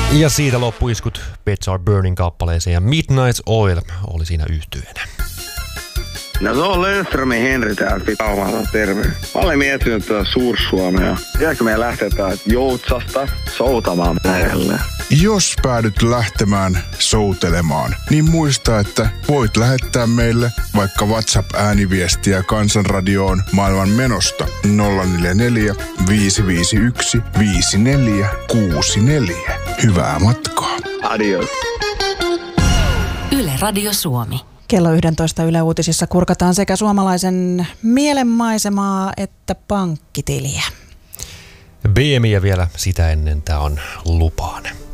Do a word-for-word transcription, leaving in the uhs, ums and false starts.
Ja siitä loppuiskut Pets Are Burning -kappaleeseen ja Midnight Oil oli siinä yhtyenä. No se on Löfströmin Henri täältä Pitaumalta, terve. Mä olen miettinyt tätä Suur-Suomea. Jääkö meidän lähteä täältä Joutsasta soutamaan merelle? Jos päädyt lähtemään soutelemaan, niin muista, että voit lähettää meille vaikka WhatsApp-ääniviestiä Kansanradioon maailman menosta nolla neljä neljä, viisi viisi yksi, viisi neljä kuusi neljä. Hyvää matkaa. Adios. Yle Radio Suomi. Kello yksitoista Yle Uutisissa kurkataan sekä suomalaisen mielenmaisemaa että pankkitiliä. B M I ja vielä sitä ennen tää on Lupaan.